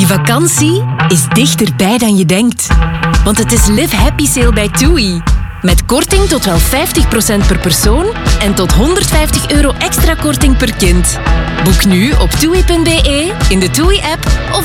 vakantie is dichterbij dan je denkt. Want het is Live Happy Sale bij TUI. Met korting tot wel 50% per persoon en tot €150 extra korting per kind. Boek nu op TUI.be, in de TUI-app of